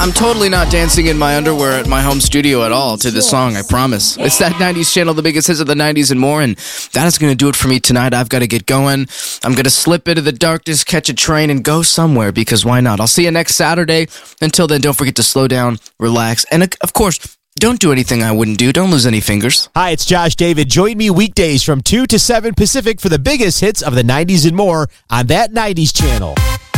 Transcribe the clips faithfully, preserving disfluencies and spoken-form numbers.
I'm totally not dancing in my underwear at my home studio at all to this song, I promise. It's that nineties channel, the biggest hits of the nineties and more, and that is going to do it for me tonight. I've got to get going. I'm going to slip into the darkness, catch a train, and go somewhere, because why not? I'll see you next Saturday. Until then, don't forget to slow down, relax, and of course, don't do anything I wouldn't do. Don't lose any fingers. Hi, it's Josh David. Join me weekdays from two to seven Pacific for the biggest hits of the nineties and more on that nineties channel.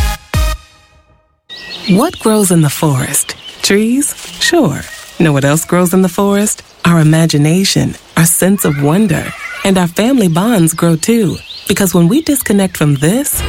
What grows in the forest? Trees? Sure. Know what else grows in the forest? Our imagination, our sense of wonder, and our family bonds grow too. Because when we disconnect from this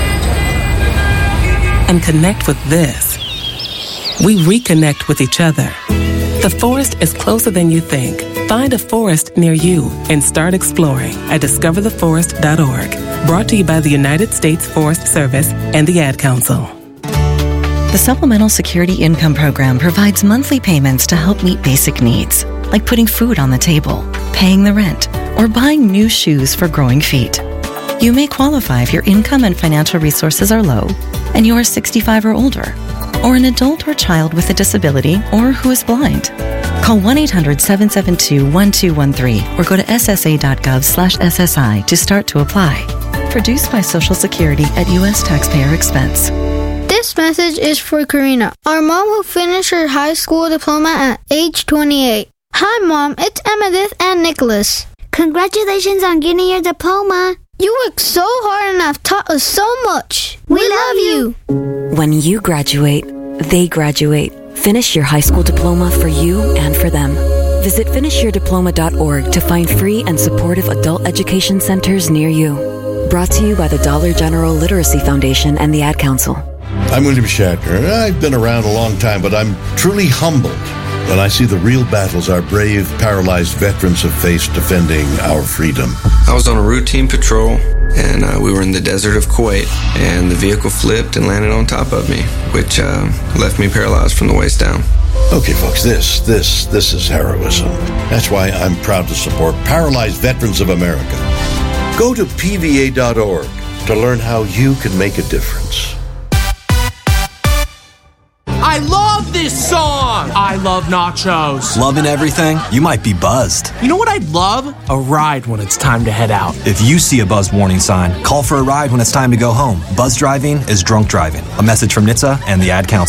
and connect with this, we reconnect with each other. The forest is closer than you think. Find a forest near you and start exploring at discover the forest dot org. Brought to you by the United States Forest Service and the Ad Council. The Supplemental Security Income Program provides monthly payments to help meet basic needs, like putting food on the table, paying the rent, or buying new shoes for growing feet. You may qualify if your income and financial resources are low, and you are sixty-five or older, or an adult or child with a disability, or who is blind. Call one eight hundred seven seven two one two one three or go to s s a dot gov slash s s i to start to apply. Produced by Social Security at U S taxpayer expense. This message is for Karina, our mom who finished her high school diploma at age twenty-eight. Hi, Mom. It's Emmettith and Nicholas. Congratulations on getting your diploma. You worked so hard and have taught us so much. We, we love you. When you graduate, they graduate. Finish your high school diploma for you and for them. Visit finish your diploma dot org to find free and supportive adult education centers near you. Brought to you by the Dollar General Literacy Foundation and the Ad Council. I'm William Shatner. I've been around a long time, but I'm truly humbled when I see the real battles our brave, paralyzed veterans have faced defending our freedom. I was on a routine patrol, and uh, we were in the desert of Kuwait, and the vehicle flipped and landed on top of me, which uh, left me paralyzed from the waist down. Okay, folks, this, this, this is heroism. That's why I'm proud to support Paralyzed Veterans of America. Go to P V A dot org to learn how you can make a difference. I love this song! I love nachos. Loving everything? You might be buzzed. You know what I'd love? A ride when it's time to head out. If you see a buzz warning sign, call for a ride when it's time to go home. Buzz driving is drunk driving. A message from N H T S A and the Ad Council.